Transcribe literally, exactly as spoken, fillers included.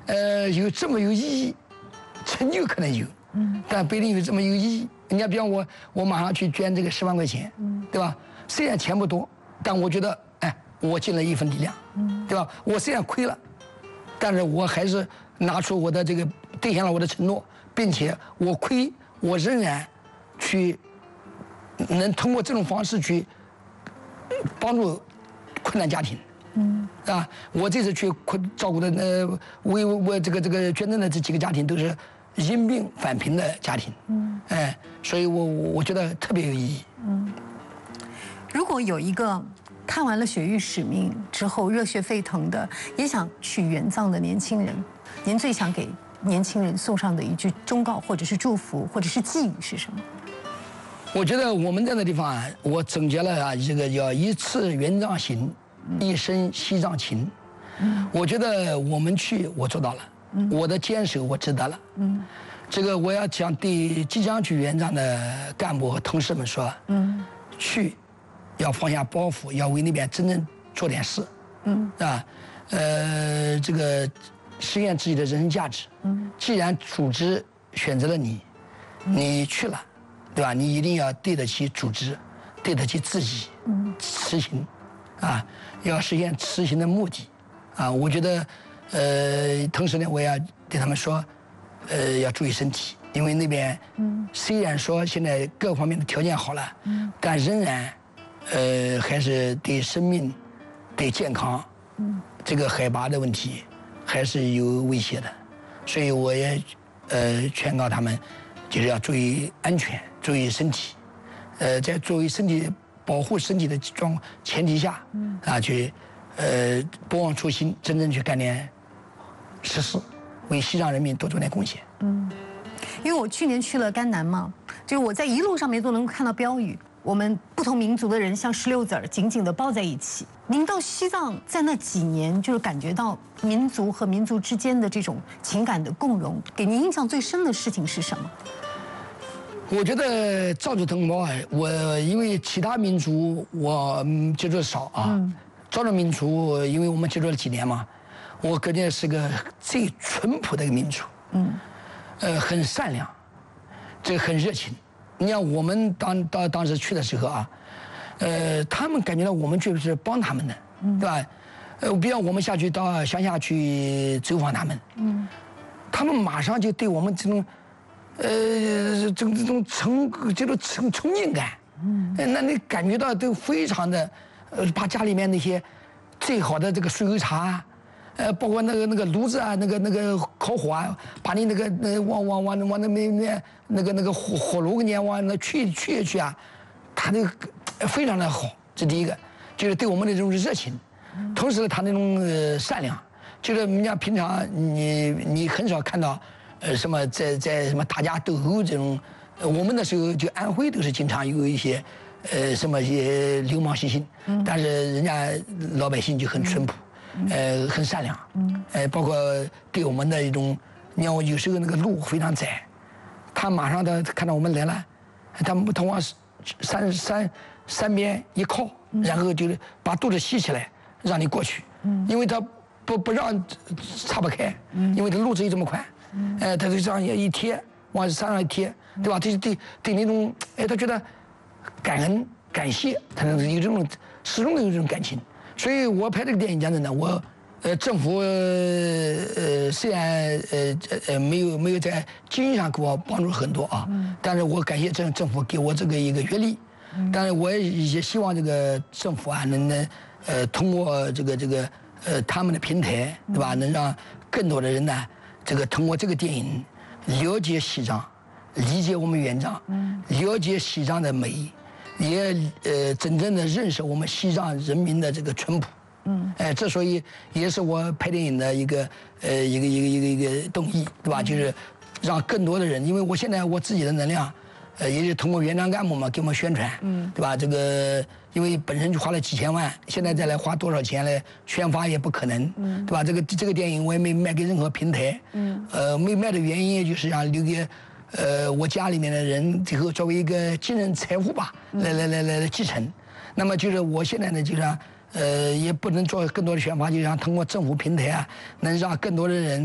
呃，有这么有意义，成就可能有，嗯，但不一定有这么有意义。人家比方我，我马上去捐这个十万块钱，嗯，对吧？虽然钱不多，但我觉得，哎，我尽了一份力量，嗯，对吧？我虽然亏了，但是我还是拿出我的这个兑现了我的承诺，并且我亏，我仍然去能通过这种方式去帮助困难家庭。嗯，啊，我这次去照顾的呃，为我这个这个捐赠的这几个家庭都是因病返贫的家庭，嗯，哎，所以我我觉得特别有意义。 嗯，如果有一个看完了《血域使命》之后热血沸腾的，也想去援藏的年轻人，您最想给年轻人送上的一句忠告，或者是祝福，或者是寄语是什么？ 我觉得我们在那地方啊，我总结了啊，这个叫一次援藏行。一生西藏情，嗯，我觉得我们去，我做到了，嗯，我的坚守我值得了，嗯，这个我要讲对即将去援藏的干部和同事们说，嗯，去，要放下包袱，要为那边真正做点事，嗯，啊，呃，这个实现自己的人生价值，嗯，既然组织选择了你，你去了，对吧？你一定要对得起组织，对得起自己，嗯，实行。啊，要实现实行的目的，啊，我觉得，呃，同时呢，我要对他们说，呃，要注意身体，因为那边，嗯，虽然说现在各方面的条件好了，嗯，但仍然，呃，还是对生命、对健康，嗯，这个海拔的问题还是有威胁的，所以我也，呃，劝告他们，就是要注意安全，注意身体，呃，在作为身体。保护身体的状前提下，嗯啊，去，呃，不忘初心，真正去干点实事，为西藏人民多做点贡献。 嗯，因为我去年去了甘南嘛，就是我在一路上面都能够看到标语，我们不同民族的人像石榴籽儿紧紧地包在一起。您到西藏在那几年，就是感觉到民族和民族之间的这种情感的共融，给您印象最深的事情是什么？ 我觉得藏族同胞啊，我因为其他民族我接触的少啊，嗯，藏族民族因为我们接触了几年嘛，我感觉是个最淳朴的一个民族，嗯，呃，很善良，这个很热情。你像我们当当当时去的时候啊，呃，他们感觉到我们就是帮他们的，嗯，对吧？呃，比方我们下去到乡下去走访他们，嗯，他们马上就对我们这种。呃，这种这种崇这种崇崇敬感，嗯，那你感觉到都非常的，呃，把家里面那些最好的这个水枸茶，呃，包括那个那个炉子啊，那个那个烤火啊，把你那个那往往往往那那那那个那个火火炉给你往那去去去啊，他那个非常的好，这第一个，就是对我们的这种热情，同时他那种呃善良，就是人家平常你你很少看到。呃，什么在在什么打架斗殴这种，呃，我们那时候就安徽都是经常有一些，呃，什么一些流氓习性，嗯，但是人家老百姓就很淳朴，嗯，呃，很善良，嗯，呃，包括对我们的一种，你看我有时候那个路非常窄，他马上他看到我们来了，他他往山山山边一靠，然后就是把肚子吸起来，让你过去，嗯，因为他不不让岔不开，嗯，因为他路子又这么宽。哎，他就这样一贴，往山上一贴，对吧？对对对，那种哎，他觉得感恩感谢，他有这种始终都有这种感情。所以我拍这个电影讲真的，我呃政府呃虽然呃呃没有没有在经济上给我帮助很多啊，但是我感谢政政府给我这个一个阅历，但是我也希望这个政府啊能能呃通过这个这个呃他们的平台，对吧？能让更多的人呢。这个通过这个电影了解西藏，理解我们援藏，了解西藏的美，也呃真正的认识我们西藏人民的这个淳朴。嗯，哎，这所以也是我拍电影的一个呃一个一个一个一个动意，对吧？就是让更多的人，因为我现在我自己的能量，呃，也是通过援藏干部嘛给我们宣传，嗯，对吧？这个因为本身就花了几千万，现在再来花多少钱来宣发也不可能，嗯，对吧？这个这个电影我也没卖给任何平台，嗯，呃，没卖的原因也就是让留给，呃，我家里面的人最后作为一个精神财富吧，来来来来来继承。那么就是我现在呢，就是呃，也不能做更多的宣发，就让通过政府平台啊，能让更多的人。